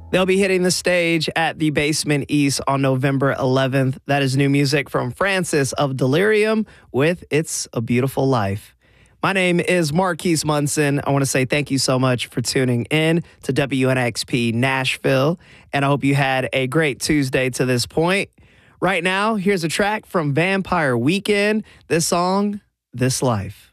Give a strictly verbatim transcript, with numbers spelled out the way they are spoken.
They'll be hitting the stage at the Basement East on November eleventh. That is new music from Francis of Delirium with It's a Beautiful Life. My name is Marquise Munson. I want to say thank you so much for tuning in to W N X P Nashville, and I hope you had a great Tuesday to this point. Right now, here's a track from Vampire Weekend. This song, This Life.